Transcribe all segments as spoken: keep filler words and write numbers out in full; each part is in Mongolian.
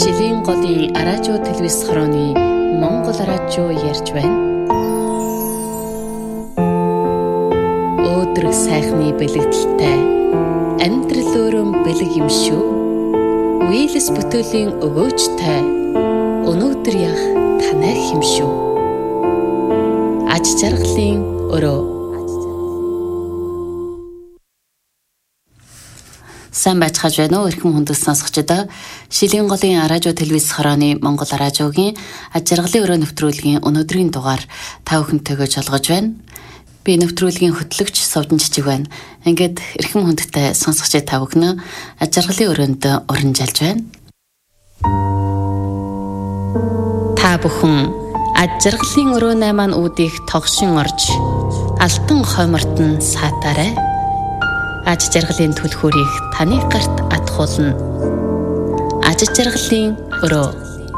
Шилийн голын радио телевиз хорооны Монгол радио ярьж байна. Өөдрөг сайхны бэлэгдэлтэй амьдрал өөрөм бэлэг юм шүү. Вийлс бүтээлийн өвөөжтэй өнөөдөр яг танай юм шүү. Аж жаргалын өрөө. Сайн байцгааж байна уу эрхэм хүндэт сонсогчдоо. Шилийн голын радио телевиз хорооны Монгол радиогийн аж жаргалын өрөө нэвтрүүлгийн өнөөдрийн дугаар та бүхэнтэйгээ жолгож байна. Би нэвтрүүлгийн хөтлөгч Совдон Жижиг байна. Ингээд эрхэм хүндэттэй сонсогчид та бүхэн аж жаргалын өрөөнд уранжалж байна. Та бүхэн аж жаргалын өрөөний маань үүдийг тогшин орж алтан хоймортон саатаарай. Аж жаргалын түлхүүрийг таны гарт атгуулна. Аж жаргалын өрөө.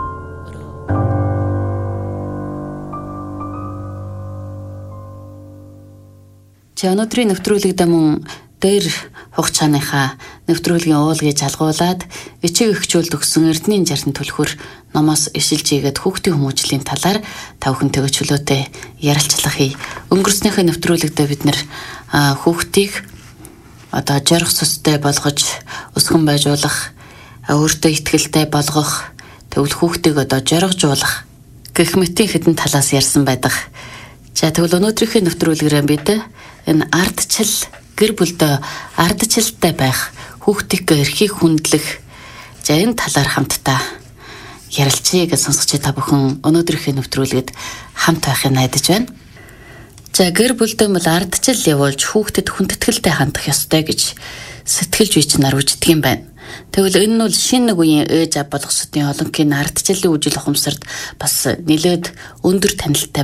За өнөөдрийн нэвтрүүлэгдээ мөн дээр хугацааныхаа нэвтрүүлгийн уулгийг жалгуулад бичиг өгчүүлд өгсөн Эрдэнийн жартын түлхүүр номоос ишилж ийгээд хүүхдийн хүмүүжлийн талаар та бүхэнтэйгээ чөлөөтэй ярилцлагыг өнгөрснөхийн нэвтрүүлэгдээ бид нэр хүүхдийг одоо жаргах сүстэй болгож өсгөн байжуулах, өөртөө ихтгэлтэй болгох, тэгвэл хүүхдийг одоо жаргажуулах гэх мэтийн хэдэн талаас ярьсан байдаг. За тэгвэл өнөөдрийнхээ нэвтрүүлгээрээ бид энэ ардчил гэр бүлдээ ардчилтай байх, хүүхдийг эрхийг хүндлэх за энэ талаар хамтдаа ярилцъя гэж сонсогч та бүхэн өнөөдрийнхээ нэвтрүүлгэд хамт байхыг найдаж байна. За гэр бүлдээ бол ардчил явуулж хүүхдэд хүндэтгэлтэй хандах ёстой гэж сэтгэлж үйч нар үждэг юм байна. Тэгвэл энэ нь бол шинэ нэг үеийн ээж аав болох сүтийн олонхын ардчилын үжил ухамсарт бас нэлээд өндөр танилтай